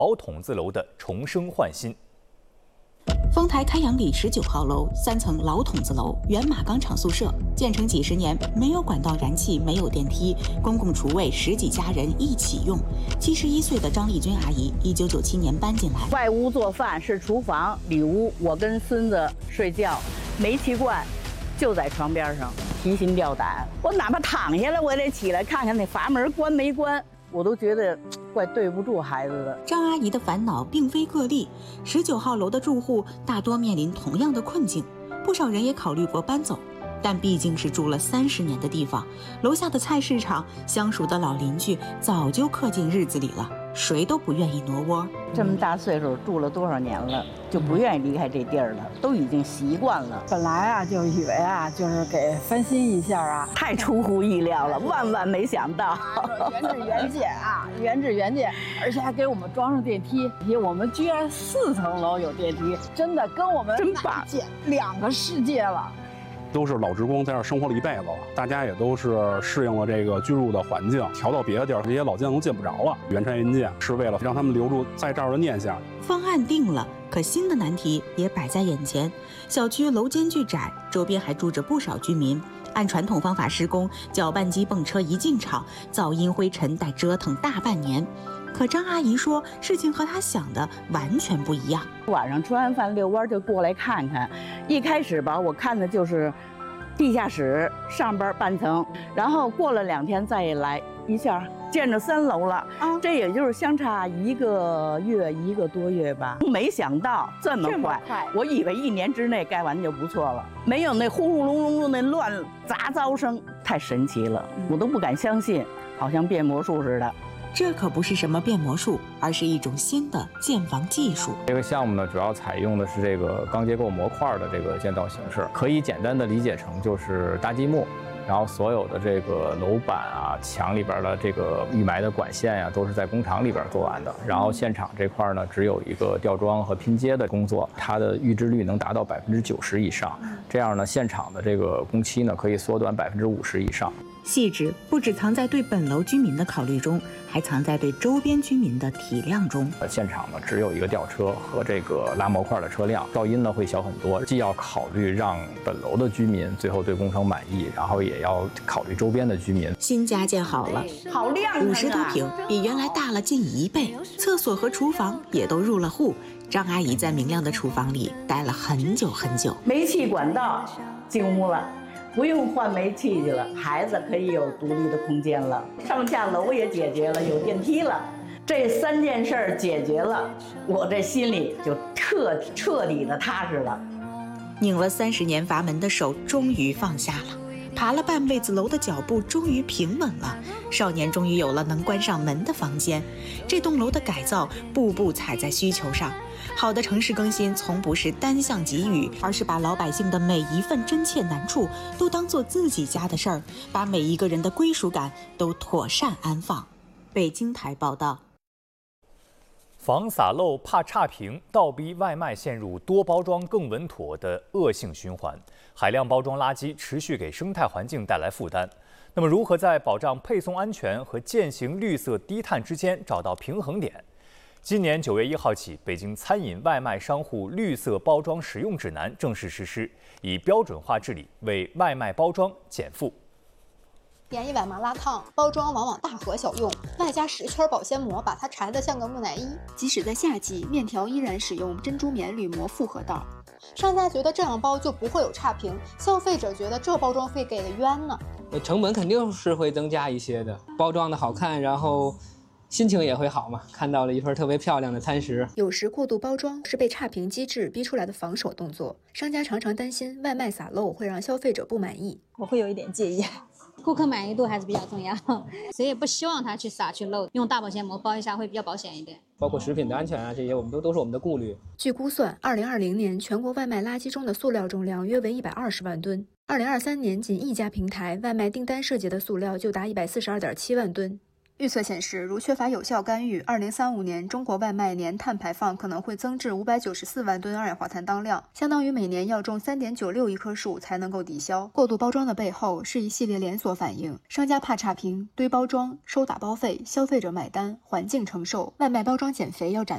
老筒子楼的重生焕新。 丰台开阳里19号楼3层老筒子楼，原马钢厂宿舍，建成几十年，没有管道燃气，没有电梯，公共厨卫10几家人一起用。71岁的张丽君阿姨1997年搬进来， 外屋做饭是厨房，里屋我跟孙子睡觉，煤气罐就在床边上，提心吊胆。我哪怕躺下来，我也得起来看看那阀门关没关，我都觉得怪对不住孩子的。 张阿姨的烦恼并非个例，19号楼的住户大多面临同样的困境，不少人也考虑过搬走，但毕竟是住了30年的地方，楼下的菜市场、相熟的老邻居早就刻进日子里了，谁都不愿意挪窝。 这么大岁数住了多少年了，就不愿意离开这地儿了，都已经习惯了。 本来啊，就以为啊，就是给翻新一下啊， 太出乎意料了，万万没想到。 原汁原件啊，原汁原件，而且还给我们装上电梯，我们居然4层楼有电梯，真的跟我们真棒， 两个世界了。 都是老职工在这儿生活了一辈子了，大家也都是适应了这个居住的环境，调到别的地儿，这些老建都见不着了。原拆原建是为了让他们留住在这儿的念想。 方案定了，可新的难题也摆在眼前。小区楼间距窄，周边还住着不少居民。按传统方法施工，搅拌机泵车一进场，噪音灰尘得折腾大半年。可张阿姨说，事情和她想的完全不一样。 晚上吃完饭遛弯就过来看看，一开始吧，我看的就是地下室上边半层，然后过了2天再来一下，见着3楼了。这也就是相差1个月1个多月吧。没想到这么快，我以为1年之内盖完就不错了，没有那轰轰隆隆的那乱杂噪声，太神奇了，我都不敢相信，好像变魔术似的。 这可不是什么变魔术，而是一种新的建房技术。 这个项目呢，主要采用的是这个钢结构模块的这个建造形式，可以简单的理解成就是搭积木，然后所有的这个楼板啊、墙里边的这个预埋的管线呀，都是在工厂里边做完的。然后现场这块呢，只有一个吊装和拼接的工作，它的预制率能达到90%以上。这样呢，现场的这个工期呢，可以缩短50%以上。 细致不只藏在对本楼居民的考虑中，还藏在对周边居民的体谅中。 现场呢只有一个吊车和这个拉模块的车辆，噪音呢会小很多。既要考虑让本楼的居民最后对工程满意，然后也要考虑周边的居民。 新家建好了， 好亮 ，50多平，比原来大了近1倍，厕所和厨房也都入了户。张阿姨在明亮的厨房里待了很久很久。 煤气管道进屋了，不用换煤气去了，孩子可以有独立的空间了，上下楼也解决了，有电梯了，这3件事儿解决了，我这心里就彻底的踏实了。 拧了30年阀门的手终于放下了，爬了半辈子楼的脚步终于平稳了，少年终于有了能关上门的房间。这栋楼的改造步步踩在需求上。好的城市更新从不是单向给予，而是把老百姓的每一份真切难处都当做自己家的事儿，把每一个人的归属感都妥善安放。北京台报道。 防洒漏怕差评，倒逼外卖陷入多包装更稳妥的恶性循环，海量包装垃圾持续给生态环境带来负担。那么，如何在保障配送安全和践行绿色低碳之间找到平衡点？今年9月1号起，北京餐饮外卖商户绿色包装使用指南正式实施，以标准化治理为外卖包装减负。 点一碗麻辣烫，包装往往大盒小用，外加10圈保鲜膜，把它缠得像个木乃伊。 即使在夏季，面条依然使用珍珠棉铝膜复合袋。 商家觉得这样包就不会有差评，消费者觉得这包装费给的冤呢。 成本肯定是会增加一些的，包装的好看，然后心情也会好嘛，看到了一份特别漂亮的餐食。 有时过度包装是被差评机制逼出来的防守动作，商家常常担心外卖洒漏会让消费者不满意。 我会有一点介意。 顾客满意度还是比较重要，谁也不希望他去洒去漏，用大保鲜膜包一下会比较保险一点。 包括食品的安全啊，这些我们都是我们的顾虑。 据估算，2020年全国外卖垃圾中的塑料重量约为120万吨，2023年仅一家平台外卖订单涉及的塑料就达142.7万吨。 预测显示，如缺乏有效干预，2035年中国外卖年碳排放可能会增至594万吨二氧化碳当量，相当于每年要种3.96亿棵树才能够抵消。过度包装的背后是一系列连锁反应，商家怕差评，堆包装、收打包费，消费者买单，环境承受。外卖包装减肥要斩